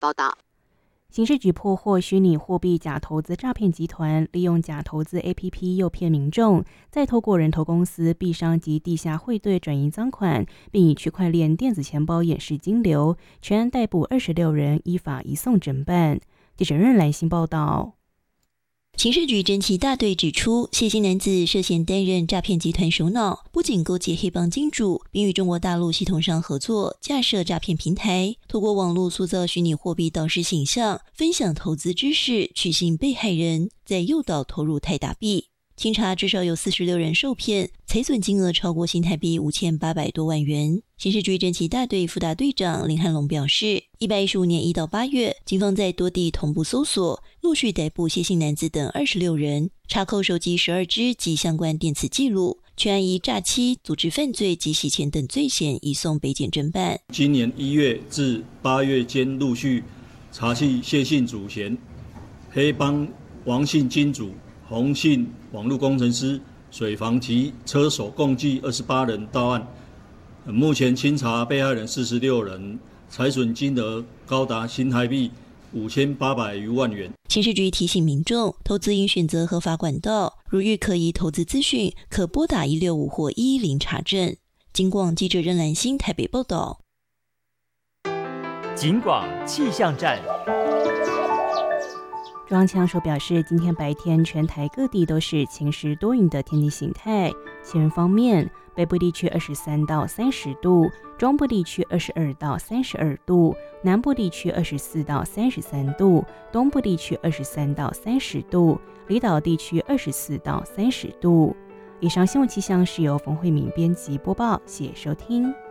报道。 刑事局破获虚拟货币假投资诈骗集团，利用假投资 APP 诱骗民众，再透过人头公司、币商及地下汇兑转移赃款，并以区块链电子钱包掩饰金流，全案逮捕26人，依法移送侦办。记者任来信报道。 刑事局侦缉大队指出，谢姓男子涉嫌担任诈骗集团首脑，不仅勾结黑帮金主，并与中国大陆系统商合作，架设诈骗平台，透过网络塑造虚拟货币导师形象，分享投资知识，取信被害人，再诱导投入泰达币。清查至少有46人受骗，财损金额超过新台币5800多万元。刑事局侦缉大队副大队长林汉龙表示，115年1到8月，警方在多地同步搜索，陆续逮捕谢姓男子等26人，查扣手机12支及相关电磁记录，全案以诈欺、组织犯罪及洗钱等罪嫌移送北检侦办。 今年1月至8月间，陆续查缉谢姓主嫌、黑帮王姓金主、洪姓网络工程师、水房及车手共计28人到案。目前清查被害人46人，财损金额高达新台币5800余万元。 刑事局提醒民众，投资应选择合法管道，如遇可疑投资资讯，可拨打165或110查证。警广记者任兰心台北报道。 警广气象站。 中央气象署表示，今天白天全台各地都是晴时多云的天气形态。气温方面，北部地区23到30度，中部地区22到32度，南部地区24到33度，东部地区23到30度，离岛地区24到30度。以上新闻气象是由冯慧敏编辑播报，谢谢收听。